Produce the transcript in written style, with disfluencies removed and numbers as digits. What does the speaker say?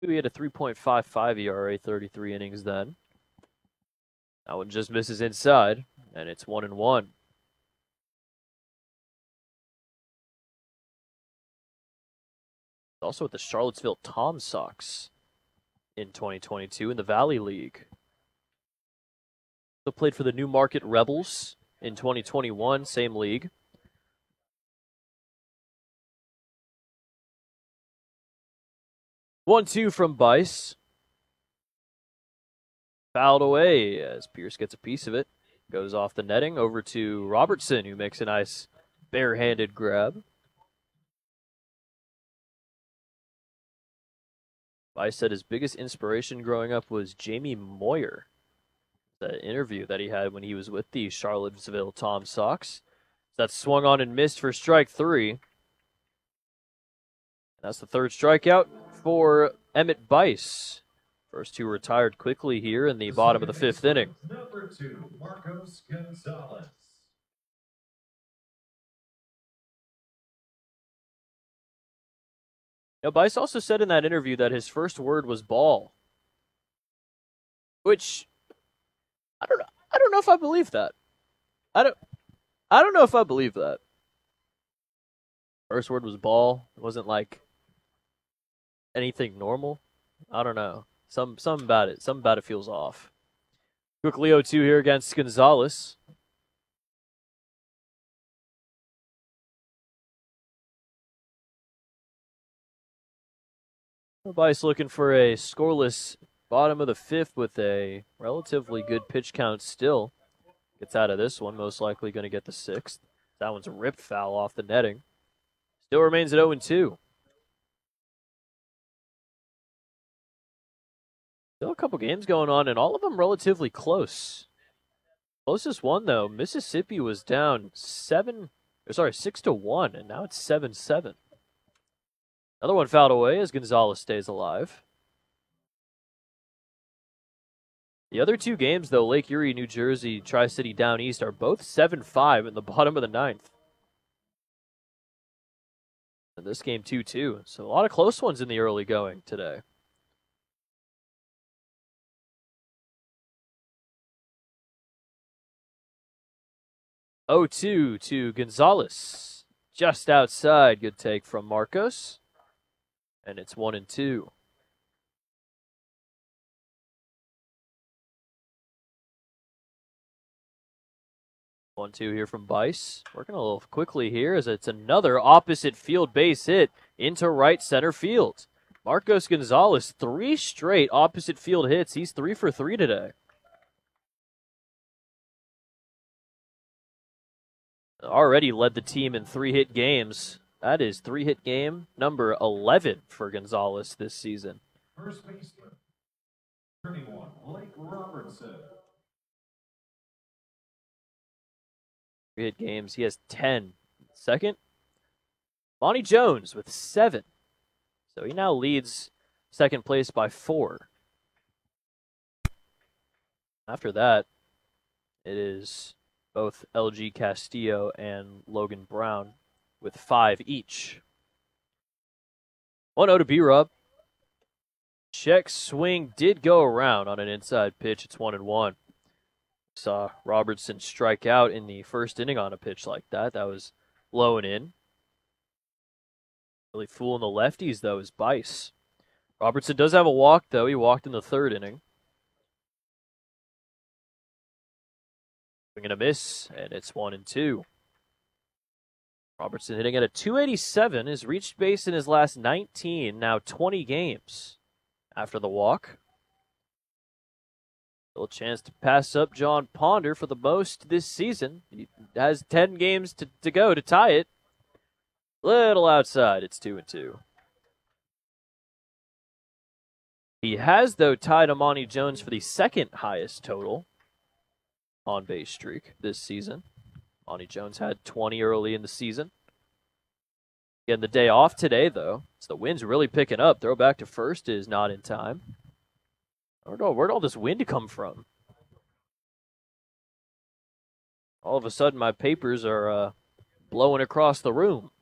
He had a 3.55 ERA, 33 innings then. That one just misses inside, and it's 1-1. Also with the Charlottesville Tom Sox in 2022 in the Valley League. Also played for the Newmarket Rebels in 2021, same league. One-two from Bice. Fouled away as Pierce gets a piece of it. Goes off the netting over to Robertson, who makes a nice barehanded grab. Bice said his biggest inspiration growing up was Jamie Moyer. The interview that he had when he was with the Charlottesville Tom Sox. That swung on and missed for strike three. That's the third strikeout for Emmett Bice. First two retired quickly here in the bottom of the fifth inning. Number 2, Marcos Gonzalez. Now, Bice also said in that interview that his first word was ball, which I don't know if I believe that. I don't know if I believe that. First word was ball. It wasn't like anything normal. I don't know. Something about it feels off. Quickly 0-2 here against Gonzalez. Bice looking for a scoreless bottom of the fifth with a relatively good pitch count still. Gets out of this one, most likely going to get the sixth. That one's ripped foul off the netting. Still remains at 0-2. Still a couple games going on, and all of them relatively close. Closest one, though, Mississippi was down 6-1, and now it's 7-7. Another one fouled away as Gonzalez stays alive. The other two games, though, Lake Erie, New Jersey, Tri-City Down East, are both 7-5 in the bottom of the ninth. And this game 2-2. So a lot of close ones in the early going today. Oh, 2 to Gonzalez. Just outside. Good take from Marcos. And it's 1-2. 1-2 here from Bice. Working a little quickly here as it's another opposite field base hit into right center field. Marcos Gonzalez, 3 straight opposite field hits. He's 3 for 3 today. Already led the team in 3-hit games. That is 3-hit game number 11 for Gonzalez this season. First baseman, 31, Blake Robertson. 3-hit games. He has 10. Second, Monty Jones with 7. So he now leads second place by 4. After that, it is both LG Castillo and Logan Brown with 5 each. 1-0 to B-Rub. Check swing did go around on an inside pitch. It's 1-1. Saw Robertson strike out in the first inning on a pitch like that. That was low and in. Really fooling the lefties, though, is Bice. Robertson does have a walk, though. He walked in the third inning. Swing and a miss, and it's 1-2. Robertson hitting at a 287, has reached base in his last 19, now 20 games after the walk. Still a chance to pass up John Ponder for the most this season. He has 10 games to go to tie it. Little outside, it's 2-2. He has, though, tied Amani Jones for the second highest total on-base streak this season. Amani Jones had 20 early in the season. Getting the day off today, though. So the wind's really picking up. Throw back to first is not in time. Where'd all this wind come from? All of a sudden, my papers are blowing across the room.